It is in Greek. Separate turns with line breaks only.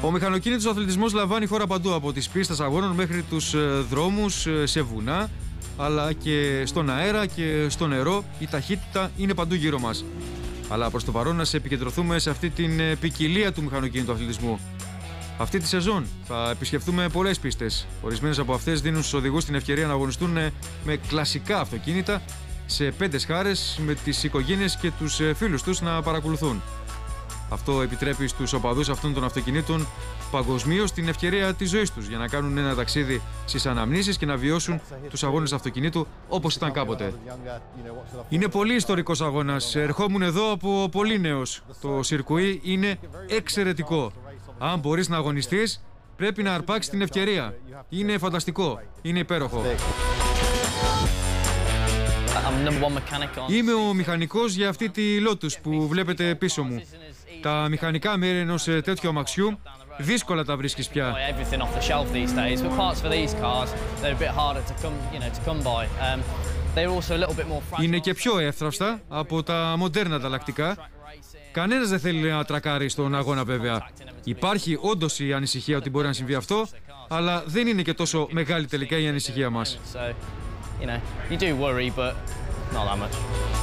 Ο μηχανοκίνητος αθλητισμός λαμβάνει χώρα παντού, από τις πίστες αγώνων μέχρι τους δρόμους, σε βουνά, αλλά και στον αέρα και στο νερό. Η ταχύτητα είναι παντού γύρω μας. Αλλά προς το παρόν να επικεντρωθούμε σε αυτή την ποικιλία του μηχανοκίνητου αθλητισμού. Αυτή τη σεζόν θα επισκεφτούμε πολλές πίστες. Ορισμένες από αυτές δίνουν στους οδηγούς την ευκαιρία να αγωνιστούν με κλασικά αυτοκίνητα σε 5 σχάρες, με τις οικογένειες και τους φίλους τους να παρακολουθούν. Αυτό επιτρέπει στους οπαδούς αυτών των αυτοκινήτων παγκοσμίως την ευκαιρία της ζωής τους για να κάνουν ένα ταξίδι στις αναμνήσεις και να βιώσουν τους αγώνες αυτοκινήτου όπως ήταν κάποτε. Είναι πολύ ιστορικός αγώνας. Ερχόμουν εδώ από πολύ νέος. Το σιρκουί είναι εξαιρετικό. Αν μπορείς να αγωνιστείς, πρέπει να αρπάξεις την ευκαιρία. Είναι φανταστικό. Είναι υπέροχο. Είμαι ο μηχανικός για αυτή τη Lotus που βλέπετε πίσω μου. Τα μηχανικά μέρη ενός τέτοιου αμαξιού δύσκολα τα βρίσκεις πια. Είναι και πιο εύθραυστα από τα μοντέρνα ανταλλακτικά. Κανένας δεν θέλει να τρακάρει στον αγώνα, βέβαια. Υπάρχει όντως η ανησυχία ότι μπορεί να συμβεί αυτό, αλλά δεν είναι και τόσο μεγάλη τελικά η ανησυχία μας.